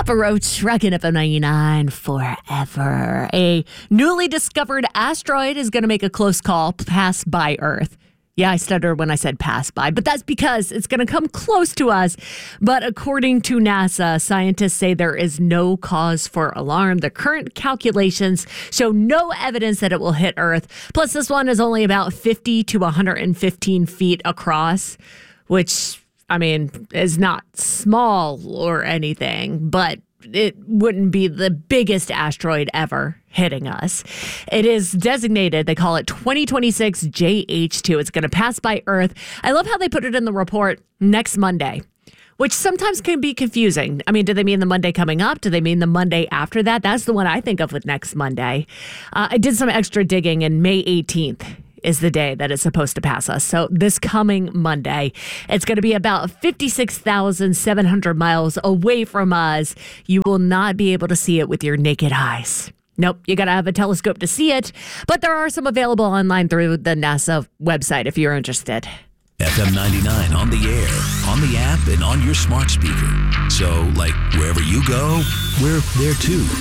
Papa Roach, Rockin' FM 99 forever. A newly discovered asteroid is going to make a close call pass by Earth. Yeah, I stuttered when I said pass by, but that's because it's going to come close to us. But according to NASA, scientists say there is no cause for alarm. The current calculations show no evidence that it will hit Earth. Plus, this one is only about 50 to 115 feet across, which, I mean, is not small or anything, but it wouldn't be the biggest asteroid ever hitting us. It is designated, they call it 2026 JH2. It's going to pass by Earth. I love how they put it in the report next Monday, which sometimes can be confusing. I mean, do they mean the Monday coming up? Do they mean the Monday after that? That's the one I think of with next Monday. I did some extra digging, and May 18th is the day that it's supposed to pass us. So this coming Monday, it's going to be about 56,700 miles away from us. You will not be able to see it with your naked eyes. Nope, you got to have a telescope to see it. But there are some available online through the NASA website if you're interested. FM 99 on the air, on the app, and on your smart speaker. So, like, wherever you go, we're there too.